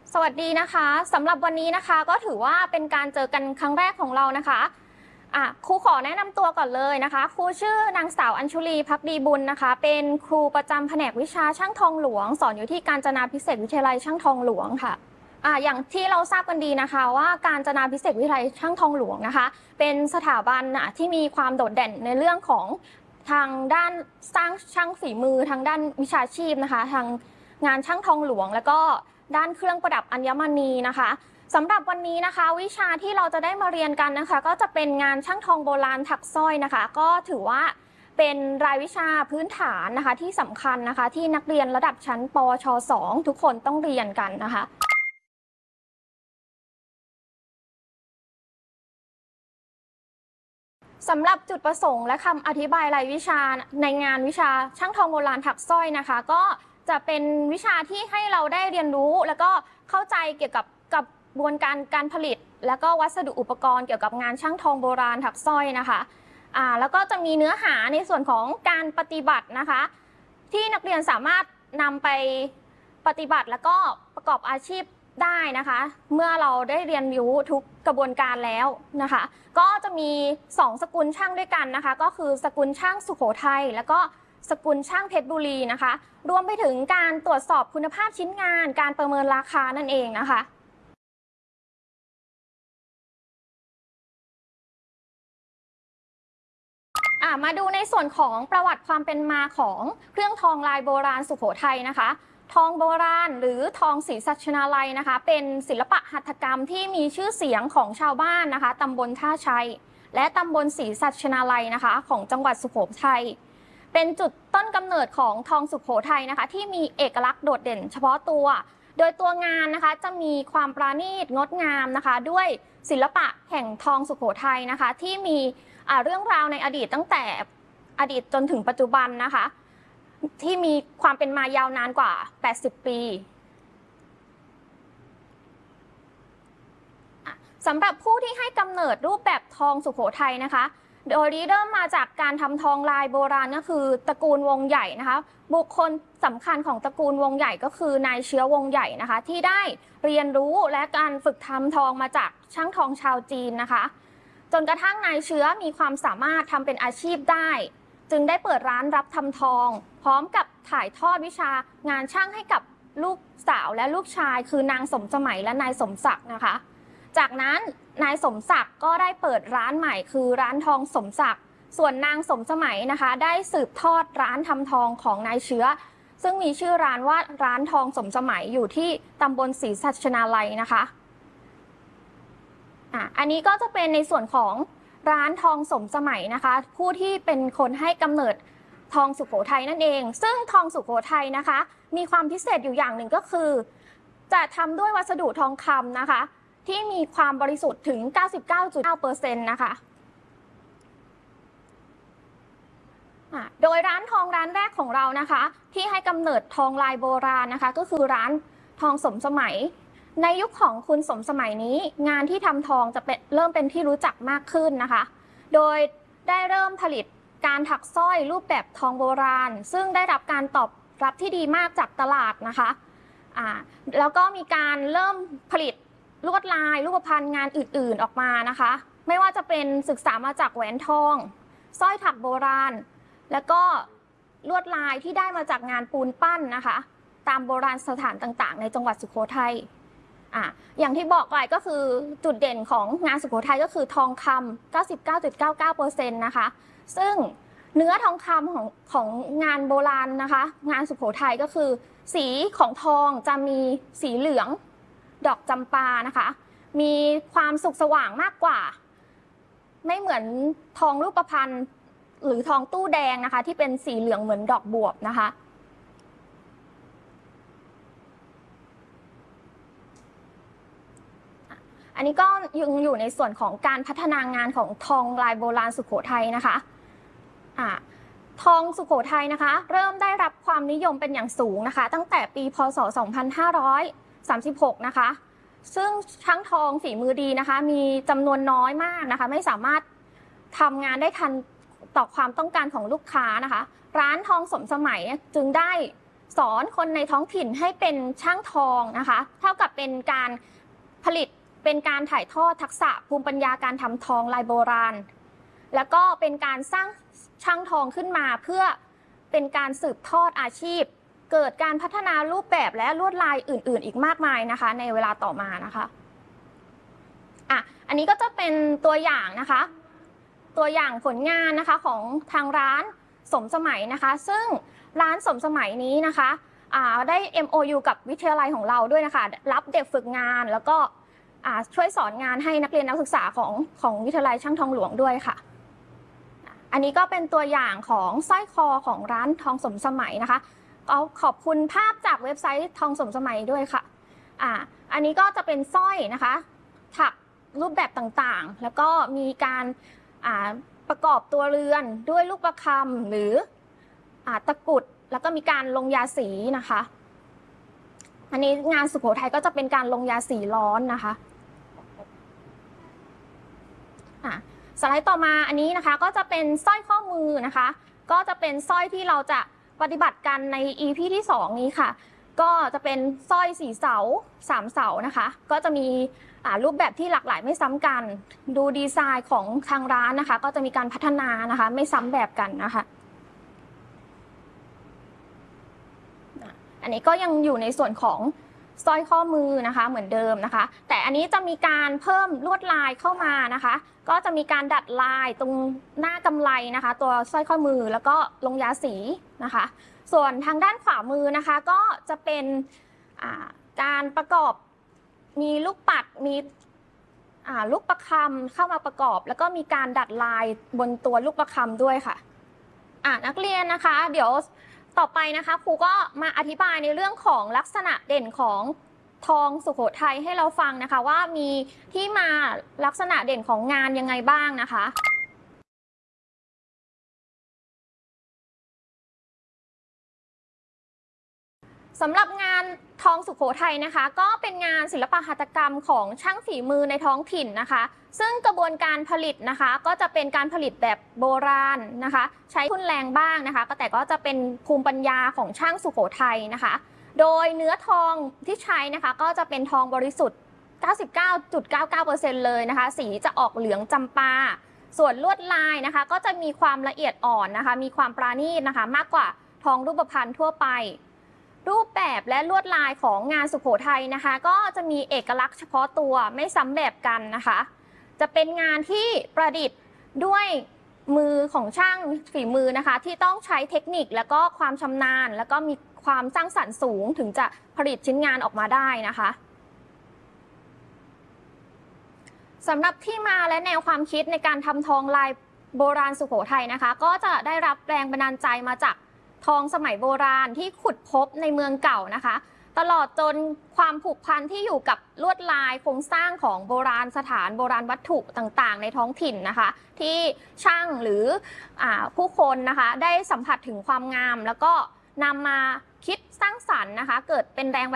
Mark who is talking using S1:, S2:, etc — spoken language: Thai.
S1: สวัสดีนะคะสำหรับวันนี้นะคะก็ถือว่าเป็นการเจอกันครั้งแรกของเรานะคะครูขอแนะนำตัวก่อนเลยนะคะครูชื่อนางสาวอัญชุลีภักดีบุญนะคะเป็นครูประจำแผนกวิชาช่างทองหลวงสอนอยู่ที่กาญจนาภิเษกวิทยาลัยช่างทองหลวงค่ะอย่างที่เราทราบกันดีนะคะว่ากาญจนาภิเษกวิทยาลัยช่างทองหลวงนะคะเป็นสถาบันที่มีความโดดเด่นในเรื่องของทางด้านสร้างช่างฝีมือทางด้านวิชาชีพนะคะทางงานช่างทองหลวงแล้วก็ด้านเครื่องประดับอัญมณีนะคะสำหรับวันนี้นะคะวิชาที่เราจะได้มาเรียนกันนะคะก็จะเป็นงานช่างทองโบราณถักสร้อยนะคะก็ถือว่าเป็นรายวิชาพื้นฐานนะคะที่สำคัญนะคะที่นักเรียนระดับชั้นปวช2ทุกคนต้องเรียนกันนะคะสำหรับจุดประสงค์และคำอธิบายรายวิชาในงานวิชาช่างทองโบราณถักสร้อยนะคะก็จะเป็นวิชาที่ให้เราได้เรียนรู้แล้วก็เข้าใจเกี่ยวกับกระบวนการผลิตแล้วก็วัสดุอุปกรณ์เกี่ยวกับงานช่างทองโบราณถักสร้อยนะคะแล้วก็จะมีเนื้อหาในส่วนของการปฏิบัตินะคะที่นักเรียนสามารถนำไปปฏิบัติแล้วก็ประกอบอาชีพได้นะคะเมื่อเราได้เรียนรู้ทุกกระบวนการแล้วนะคะก็จะมี2สกุลช่างด้วยกันนะคะก็คือสกุลช่างสุโขทัยแล้วก็สกุลช่างเพชรบุรีนะคะรวมไปถึงการตรวจสอบคุณภาพชิ้นงานการประเมินราคานั่นเองนะคะมาดูในส่วนของประวัติความเป็นมาของเครื่องทองลายโบราณสุโขทัยนะคะทองโบราณหรือทองศรีสัชนาลัยนะคะเป็นศิลปะหัตถกรรมที่มีชื่อเสียงของชาวบ้านนะคะตำบลท่าชัยและตำบลศรีสัชนาลัยนะคะของจังหวัดสุโขทัยเป็นจุดต้นกำเนิดของทองสุโขทัยนะคะที่มีเอกลักษณ์โดดเด่นเฉพาะตัวโดยตัวงานนะคะจะมีความปราณีตงดงามนะคะด้วยศิลปะแห่งทองสุโขทัยนะคะที่มีเรื่องราวในอดีตตั้งแต่อดีตจนถึงปัจจุบันนะคะที่มีความเป็นมายาวนานกว่า80 ปีสำหรับผู้ที่ให้กำเนิดรูปแบบทองสุโขทัยนะคะโดยเริ่มมาจากการทำทองลายโบราณก็คือตระกูลวงใหญ่นะคะบุคคลสำคัญของตระกูลวงใหญ่ก็คือนายเชื้อวงใหญ่นะคะที่ได้เรียนรู้และการฝึกทำทองมาจากช่างทองชาวจีนนะคะจนกระทั่งนายเชื้อมีความสามารถทำเป็นอาชีพได้จึงได้เปิดร้านรับทำทองพร้อมกับถ่ายทอดวิชางานช่างให้กับลูกสาวและลูกชายคือนางสมสมัยและนายสมศักดิ์นะคะจากนั้นนายสมศักดิ์ก็ได้เปิดร้านใหม่คือร้านทองสมศักดิ์ส่วนนางสมสมัยนะคะได้สืบทอดร้านทำทองของนายเชื้อซึ่งมีชื่อร้านว่าร้านทองสมสมัยอยู่ที่ตำบลศรีสัชนาลัยนะคะอันนี้ก็จะเป็นในส่วนของร้านทองสมสมัยนะคะผู้ที่เป็นคนให้กำเนิดทองสุโขทัยนั่นเองซึ่งทองสุโขทัยนะคะมีความพิเศษอยู่อย่างหนึ่งก็คือจะทำด้วยวัสดุทองคำนะคะที่มีความบริสุทธิ์ถึง 99.9% นะคะโดยร้านทองร้านแรกของเรานะคะที่ให้กำเนิดทองลายโบราณนะคะก็คือร้านทองสมสมัยในยุคของคุณสมสมัยนี้งานที่ทำทองจะเริ่มเป็นที่รู้จักมากขึ้นนะคะโดยได้เริ่มผลิตการถักสร้อยรูปแบบทองโบราณซึ่งได้รับการตอบรับที่ดีมากจากตลาดนะคะแล้วก็มีการเริ่มผลิตลวดลายรูปพรรณงานอื่นๆออกมานะคะไม่ว่าจะเป็นศึกษามาจากแหวนทองสร้อยถักโบราณแล้วก็ลวดลายที่ได้มาจากงานปูนปั้นนะคะตามโบราณสถานต่างๆในจังหวัดสุโขทัยอย่างที่บอกไปก็คือจุดเด่นของงานสุโขทัยก็คือทองคำ 99.99% นะคะซึ่งเนื้อทองคำของงานโบราณนะคะงานสุโขทัยก็คือสีของทองจะมีสีเหลืองดอกจำปานะคะมีความสุกสว่างมากกว่าไม่เหมือนทองรูปพรรณหรือทองตู้แดงนะคะที่เป็นสีเหลืองเหมือนดอกบวบนะคะอันนี้ก็ยังอยู่ในส่วนของการพัฒนางานของทองลายโบราณสุโขทัยนะคะทองสุโขทัยนะคะเริ่มได้รับความนิยมเป็นอย่างสูงนะคะตั้งแต่ปีพ.ศ. 2536นะคะซึ่งช่างทองฝีมือดีนะคะมีจำนวนน้อยมากนะคะไม่สามารถทำงานได้ทันต่อความต้องการของลูกค้านะคะร้านทองสมสมัยจึงได้สอนคนในท้องถิ่นให้เป็นช่างทองนะคะเท่ากับเป็นการผลิตเป็นการถ่ายทอดทักษะภูมิปัญญาการทำทองลายโบราณแล้วก็เป็นการสร้างช่างทองขึ้นมาเพื่อเป็นการสืบทอดอาชีพเกิดการพัฒนารูปแบบและลวดลายอื่นๆอีกมากมายนะคะในเวลาต่อมานะคะอันนี้ก็จะเป็นตัวอย่างนะคะตัวอย่างผลงานนะคะของทางร้านสมสมัยนะคะซึ่งร้านสมสมัยนี้นะคะได้ MOU กับวิทยาลัยของเราด้วยนะคะรับเด็กฝึกงานแล้วก็ช่วยสอนงานให้นักเรียนนักศึกษาของวิทยาลัยช่างทองหลวงด้วยค่ะอันนี้ก็เป็นตัวอย่างของสร้อยคอของร้านทองสมสมัยนะคะเอาขอบคุณภาพจากเว็บไซต์ทองสมสมัยด้วยค่ะอันนี้ก็จะเป็นสร้อยนะคะถักรูปแบบต่างๆแล้วก็มีการประกอบตัวเรือนด้วยลูกประคำหรือตะกุดแล้วก็มีการลงยาสีนะคะอันนี้งานสุโขทัยก็จะเป็นการลงยาสีร้อนนะคะสไลด์ต่อมาอันนี้นะคะก็จะเป็นสร้อยข้อมือนะคะก็จะเป็นสร้อยที่เราจะปฏิบัติกันใน EP ที่2นี้ค่ะก็จะเป็นสร้อย4เสา3เสานะคะก็จะมีรูปแบบที่หลากหลายไม่ซ้ำกันดูดีไซน์ของทางร้านนะคะก็จะมีการพัฒนานะคะไม่ซ้ำแบบกันนะคะอันนี้ก็ยังอยู่ในส่วนของสร้อยข้อมือนะคะเหมือนเดิมนะคะแต่อันนี้จะมีการเพิ่มลวดลายเข้ามานะคะก็จะมีการดัดลายตรงหน้ากำไลนะคะตัวสร้อยข้อมือแล้วก็ลงยาสีนะคะส่วนทางด้านขวามือนะคะก็จะเป็นการประกอบมีลูกปัดมีลูกประคำเข้ามาประกอบแล้วก็มีการดัดลายบนตัวลูกประคำด้วยค่ะนักเรียนนะคะเดี๋ยวต่อไปนะคะครูก็มาอธิบายในเรื่องของลักษณะเด่นของทองสุโขทัยให้เราฟังนะคะว่ามีที่มาลักษณะเด่นของงานยังไงบ้างนะคะสำหรับงานทองสุโขทัยนะคะก็เป็นงานศิลปหัตถกรรมของช่างฝีมือในท้องถิ่นนะคะซึ่งกระบวนการผลิตนะคะก็จะเป็นการผลิตแบบโบราณนะคะใช้ทุนแรงบ้างนะคะแต่ก็จะเป็นภูมิปัญญาของช่างสุโขทัยนะคะโดยเนื้อทองที่ใช้นะคะก็จะเป็นทองบริสุทธิ์ 99.99% เลยนะคะสีจะออกเหลืองจำปาส่วนลวดลายนะคะก็จะมีความละเอียดอ่อนนะคะมีความปราณีตนะคะมากกว่าทองรูปพรรณทั่วไปรูปแบบและลวดลายของงานสุโขทัยนะคะก็จะมีเอกลักษณ์เฉพาะตัวไม่ซ้ำแบบกันนะคะจะเป็นงานที่ประดิษฐ์ด้วยมือของช่างฝีมือนะคะที่ต้องใช้เทคนิคแล้วก็ความชำนาญแล้วก็มีความสร้างสรรค์สูงถึงจะผลิตชิ้นงานออกมาได้นะคะสำหรับที่มาและแนวความคิดในการทำทองลายโบราณสุโขทัยนะคะก็จะได้รับแรงบันดาลใจมาจากทองสมัยโบราณที่ขุดพบในเมืองเก่านะคะตลอดจนความผูกพันที่อยู่กับลวดลายโครงสร้างของโบราณสถานโบราณวัตถุต่างๆในท้องถิ่นนะคะที่ช่างหรือผู้คนนะคะได้สัมผัสถึงความงามแล้วก็นำมาคิดสร้างสรรค์นะคะเกิดเป็นแรง